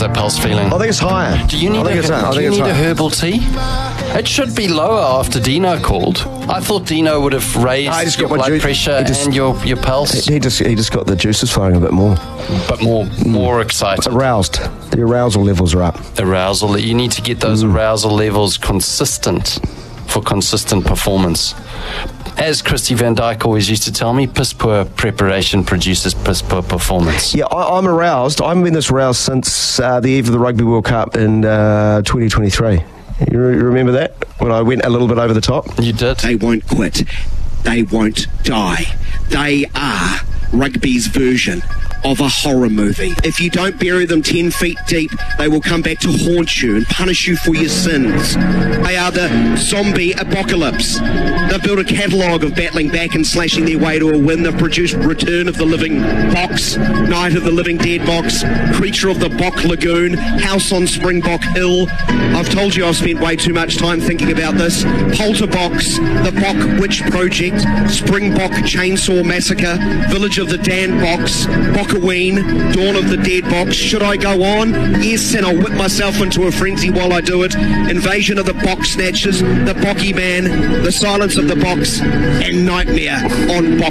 that pulse feeling? I think it's higher. Do you need a herbal tea? It should be lower after Dino called. I thought Dino would have raised your blood pressure and your pulse. He just got the juices flowing a bit more. But more excited. Aroused. The arousal levels are up. You need to get those arousal levels consistent for consistent performance. As Christy Van Dyke always used to tell me, piss poor preparation produces piss poor performance. Yeah, I'm aroused. I haven't been this aroused since the eve of the Rugby World Cup in 2023. You remember that? When I went a little bit over the top? You did. They won't quit. They won't die. They are rugby's version of a horror movie. If you don't bury them 10 feet deep, they will come back to haunt you and punish you for your sins. They are the zombie apocalypse. They've built a catalogue of battling back and slashing their way to a win. They've produced Return of the Living Box, Night of the Living Dead Box, Creature of the Bock Lagoon, House on Springbok Hill. I've told you I've spent way too much time thinking about this. Polterbox, The Bock Witch Project, Springbok Chainsaw Massacre, Village of the Dan Box, Bockaween, Dawn of the Dead Box. Should I go on? Yes, and I'll whip myself into a frenzy while I do it. Invasion of the Box Snatchers, The Bocky Man, The Silence of the Box, and Nightmare on Box.